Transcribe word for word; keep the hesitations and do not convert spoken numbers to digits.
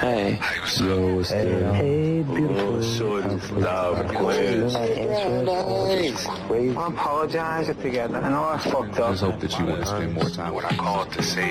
Hey. Hey, what's Yo, what's Hey, good? hey, beautiful. Oh, shorty. Nah, Of of course, you're course. not answering. Nice. Crazy. I apologize together. I know I fucked up. Just hope that you want to spend more time What I called to say